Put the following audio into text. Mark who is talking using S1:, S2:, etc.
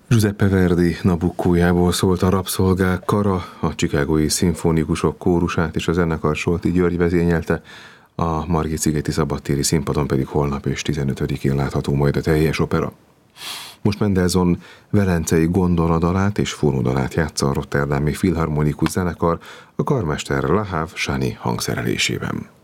S1: Giuseppe Verdi Nabuccójából szólt a Rabszolgák kara, a Chicagói szimfonikusok kórusát és a zenekar Solti György vezényelte, a Margit-szigeti szabadtéri színpadon pedig holnap és 15-én látható majd a teljes opera. Most Mendelssohn velencei gondoladalát és fónodalát játsza a rotterdami filharmonikus zenekar a karmester Le Havre Chani hangszerelésében.